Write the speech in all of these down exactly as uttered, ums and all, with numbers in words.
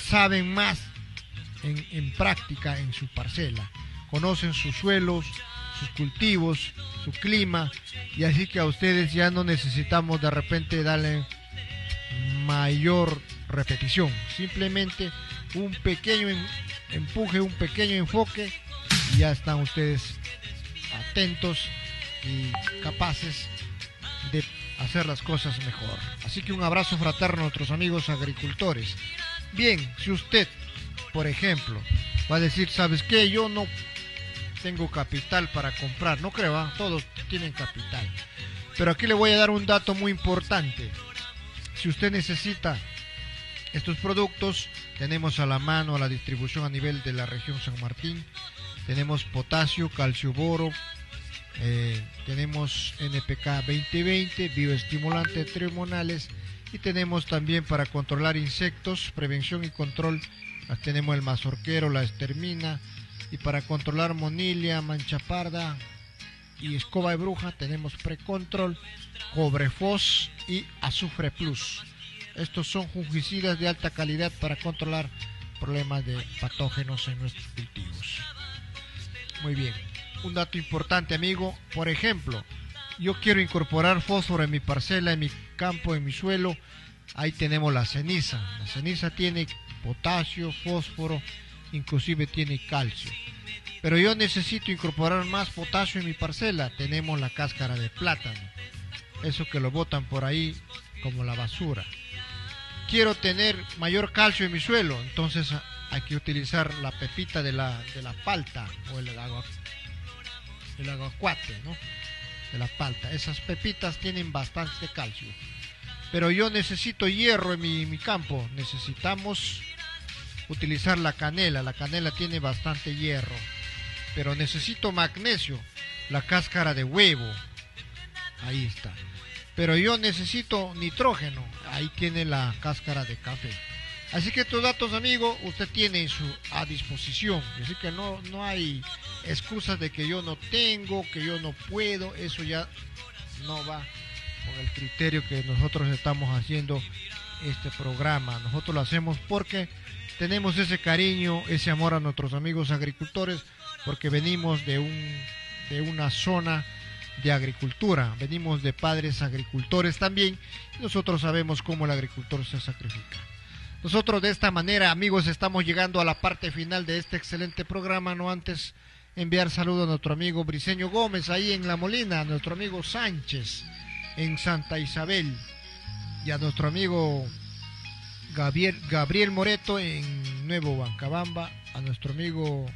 saben más en, en práctica en su parcela, conocen sus suelos, sus cultivos, su clima, y así que a ustedes ya no necesitamos de repente darle mayor repetición, simplemente un pequeño empuje, un pequeño enfoque, y ya están ustedes atentos y capaces de hacer las cosas mejor. Así que un abrazo fraterno a nuestros amigos agricultores. Bien, si usted, por ejemplo, va a decir, ¿sabes qué? Yo no tengo capital para comprar, no creo, ¿eh? Todos tienen capital, pero aquí le voy a dar un dato muy importante. Si usted necesita estos productos, tenemos a la mano a la distribución a nivel de la región San Martín. Tenemos potasio, calcio, boro, eh, tenemos N P K veinte veinte, bioestimulante, trimonales, y tenemos también para controlar insectos, prevención y control, tenemos el mazorquero, la estermina, y para controlar monilia, mancha parda y escoba de bruja tenemos precontrol, cobrefos y azufre plus. Estos son fungicidas de alta calidad para controlar problemas de patógenos en nuestros cultivos. Muy bien, un dato importante, amigo, por ejemplo, yo quiero incorporar fósforo en mi parcela, en mi campo, en mi suelo. Ahí tenemos la ceniza. La ceniza tiene potasio, fósforo, inclusive tiene calcio. Pero yo necesito incorporar más potasio en mi parcela. Tenemos la cáscara de plátano, eso que lo botan por ahí como la basura. Quiero tener mayor calcio en mi suelo, entonces hay que utilizar la pepita de la, de la palta o el, agua, el aguacate, ¿no? De la palta. Esas pepitas tienen bastante calcio. Pero yo necesito hierro en mi, mi campo. Necesitamos utilizar la canela. La canela tiene bastante hierro. Pero necesito magnesio. La cáscara de huevo. Ahí está. Pero yo necesito nitrógeno. Ahí tiene la cáscara de café. Así que estos datos, amigo, usted tiene en su, a disposición. Así que no, no hay excusas de que yo no tengo, que yo no puedo. Eso ya no va con el criterio que nosotros estamos haciendo este programa. Nosotros lo hacemos porque tenemos ese cariño, ese amor a nuestros amigos agricultores, porque venimos de un de una zona de agricultura, venimos de padres agricultores también, y nosotros sabemos cómo el agricultor se sacrifica. Nosotros de esta manera, amigos, estamos llegando a la parte final de este excelente programa, no antes enviar saludos a nuestro amigo Briceño Gómez ahí en La Molina, a nuestro amigo Sánchez en Santa Isabel, y a nuestro amigo Gabriel, Gabriel Moreto en Nuevo Bancabamba, a nuestro amigo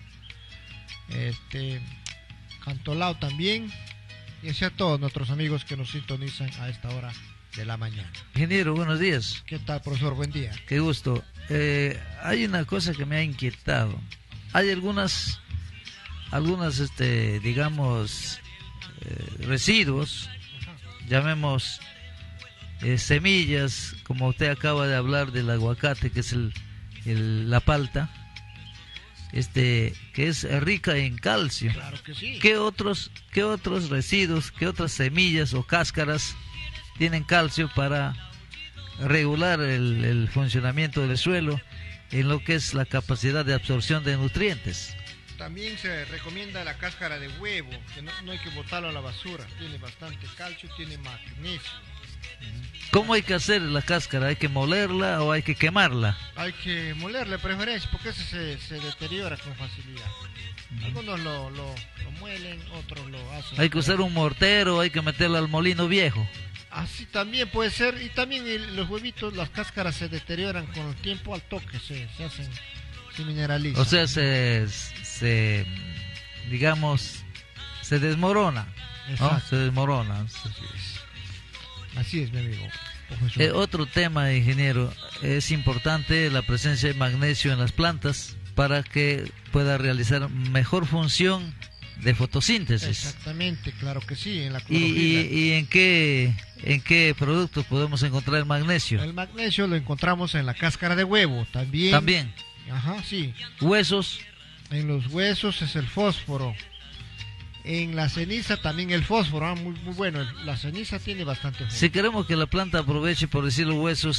este Cantolao también, y así a todos nuestros amigos que nos sintonizan a esta hora de la mañana. Ingeniero, buenos días. ¿Qué tal, profesor? Buen día. Qué gusto. Eh, hay una cosa que me ha inquietado. Hay algunas, algunas, este, digamos, eh, residuos, llamemos eh, semillas, como usted acaba de hablar del aguacate, que es el, el la palta, este, que es rica en calcio. Claro que sí. ¿Qué otros, qué otros residuos, qué otras semillas o cáscaras tienen calcio para regular el, el funcionamiento del suelo en lo que es la capacidad de absorción de nutrientes? También se recomienda la cáscara de huevo, que no, no hay que botarlo a la basura, tiene bastante calcio, tiene magnesio. ¿Cómo hay que hacer la cáscara? ¿Hay que molerla o hay que quemarla? Hay que molerla de preferencia, porque ese se, se deteriora con facilidad. Algunos lo, lo, lo muelen, otros lo hacen. ¿Hay que usar un mortero o hay que meterla al molino viejo? Así también puede ser, y también el, los huevitos, las cáscaras se deterioran con el tiempo al toque, se, se hacen, se mineralizan. O sea, se, se digamos, se desmorona, ¿no? Se desmorona. Así es, así es, mi amigo. Eh, otro tema, ingeniero, es importante la presencia de magnesio en las plantas para que pueda realizar mejor función de fotosíntesis. Exactamente, claro que sí, en la ¿Y, y, y en qué en qué productos podemos encontrar el magnesio? El magnesio lo encontramos en la cáscara de huevo, también. También. Ajá, sí. Huesos. En los huesos es el fósforo. En la ceniza también el fósforo, ah, muy, muy bueno. La ceniza tiene bastante fósforo. Si queremos que la planta aproveche, por decirlo, huesos,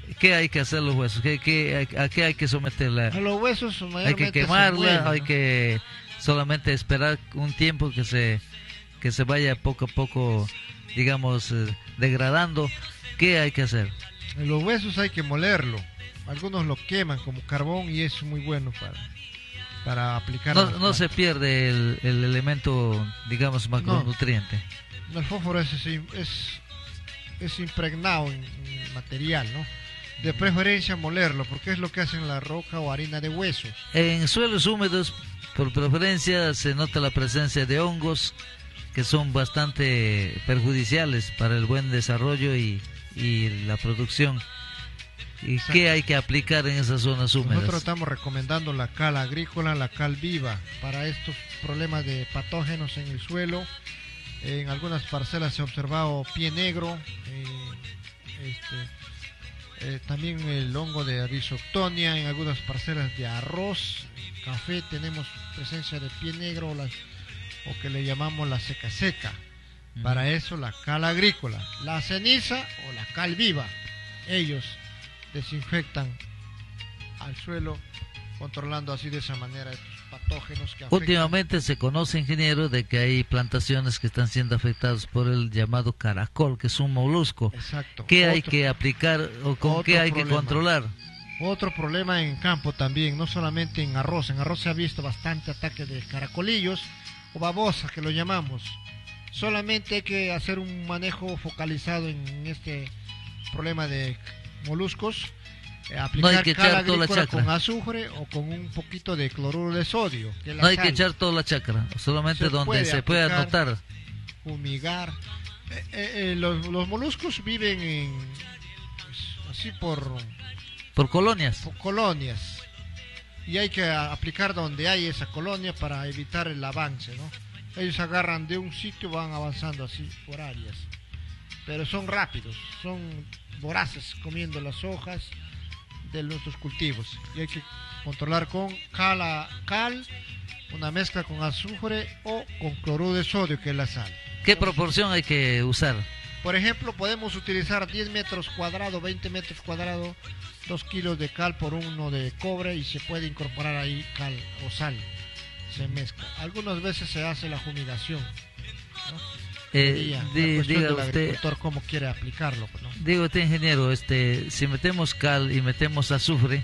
¿qué hay que hacer los huesos? ¿Qué, qué, a, a qué hay que someterla? A los huesos Hay que quemarla, muelen, ¿no? hay que solamente esperar un tiempo que se que se vaya poco a poco, digamos, eh, degradando. ¿Qué hay que hacer? Los huesos hay que molerlo. Algunos lo queman como carbón y es muy bueno para, para aplicar. No, no se pierde el, el elemento, digamos, macronutriente. No, el fósforo es, es, es impregnado en, en material, ¿no? De preferencia molerlo, porque es lo que hacen la roca o harina de huesos. En suelos húmedos, por preferencia, se nota la presencia de hongos que son bastante perjudiciales para el buen desarrollo y, y la producción. ¿Y Exacto. qué hay que aplicar en esas zonas húmedas? Nosotros estamos recomendando la cal agrícola, la cal viva, para estos problemas de patógenos en el suelo. En algunas parcelas se ha observado pie negro, eh, este, eh, también el hongo de Rhizoctonia. En algunas parcelas de arroz, café, tenemos presencia de pie negro, las, o que le llamamos la seca seca. Uh-huh. Para eso la cal agrícola, la ceniza o la cal viva. Ellos desinfectan al suelo, controlando así de esa manera estos patógenos que afectan. Últimamente se conoce, ingeniero, de que hay plantaciones que están siendo afectadas por el llamado caracol, que es un molusco. Exacto. ¿Qué otro, hay que aplicar o con qué hay problema. que controlar? Otro problema en campo también, no solamente en arroz. En arroz se ha visto bastante ataque de caracolillos o babosas, que lo llamamos. Solamente hay que hacer un manejo focalizado en este problema de moluscos, eh, aplicar no hay que cal echar toda la chacra con azufre o con un poquito de cloruro de sodio. Que no hay sal. que echar toda la chacra, solamente se donde puede se pueda notar. Fumigar. Eh, eh, eh, los, los moluscos viven en, pues, así por, por colonias. Por colonias. Y hay que aplicar donde hay esa colonia para evitar el avance, ¿no? Ellos agarran de un sitio, van avanzando así por áreas. Pero son rápidos, son voraces comiendo las hojas de nuestros cultivos. Y hay que controlar con cal, cal una mezcla con azufre o con cloruro de sodio, que es la sal. ¿Qué proporción hay que usar? Por ejemplo, podemos utilizar diez metros cuadrados, veinte metros cuadrados, dos kilos de cal por uno de cobre, y se puede incorporar ahí cal o sal. Se mezcla. Algunas veces se hace la fumigación, ¿no? Eh, di, diga usted, agricultor cómo quiere aplicarlo, ¿no? Digo usted, ingeniero, este, si metemos cal y metemos azufre,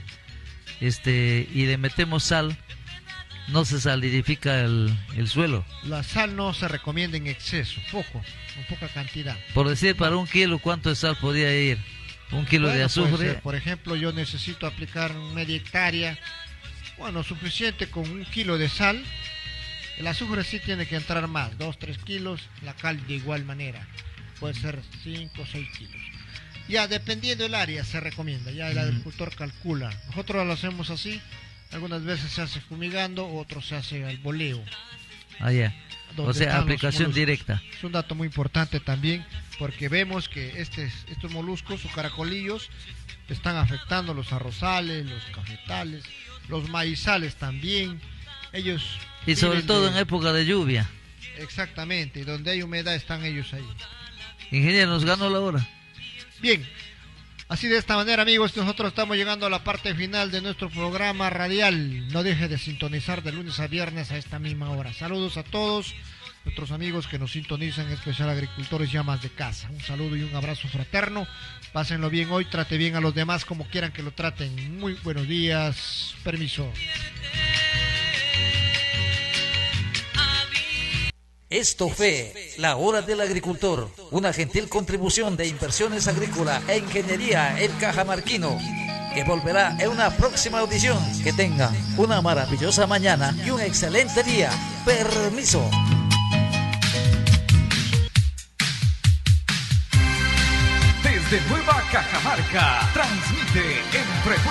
este, y le metemos sal, no se salidifica el, el suelo. La sal no se recomienda en exceso, poco, en poca cantidad. Por decir, para un kilo, ¿cuánto de sal podría ir? Un kilo bueno, de azufre. Por ejemplo, yo necesito aplicar media hectárea, bueno, suficiente con un kilo de sal. El azufre sí tiene que entrar más, dos, tres kilos, la cal de igual manera, puede ser cinco o seis kilos. Ya dependiendo del área se recomienda, ya el agricultor calcula. Nosotros lo hacemos así, algunas veces se hace fumigando, otros se hace al boleo. Ah, ya. O sea, aplicación directa. Es un dato muy importante también, porque vemos que este, estos moluscos o caracolillos están afectando los arrozales, los cafetales, los maizales también. Ellos y sobre todo de... en época de lluvia. Exactamente, y donde hay humedad están ellos ahí. Ingeniero, nos ganó la hora. Bien, así de esta manera, amigos, nosotros estamos llegando a la parte final de nuestro programa radial. No deje de sintonizar de lunes a viernes a esta misma hora. Saludos a todos nuestros amigos que nos sintonizan, en especial agricultores y amas de casa. Un saludo y un abrazo fraterno. Pásenlo bien hoy, trate bien a los demás como quieran que lo traten. Muy buenos días, permiso. Esto fue La Hora del Agricultor, una gentil contribución de Inversiones Agrícola e Ingeniería El Cajamarquino, que volverá en una próxima audición. Que tengan una maravillosa mañana y un excelente día. Permiso. Desde Nueva Cajamarca, transmite en frecuencia